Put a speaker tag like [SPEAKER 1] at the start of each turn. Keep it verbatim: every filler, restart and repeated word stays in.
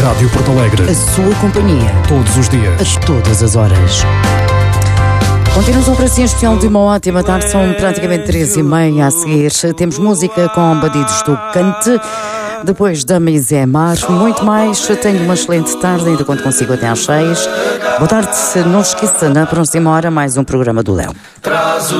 [SPEAKER 1] Rádio Porto Alegre.
[SPEAKER 2] A sua companhia.
[SPEAKER 1] Todos os dias.
[SPEAKER 2] A todas as horas. Continuamos para si especial de uma ótima tarde. São praticamente três e meia a seguir. Temos música com Bandidos do Cante. Depois da Misé Mar, muito mais. Tenho uma excelente tarde, ainda quando consigo até às seis. Boa tarde, não esqueça, na próxima hora mais um programa do Léo.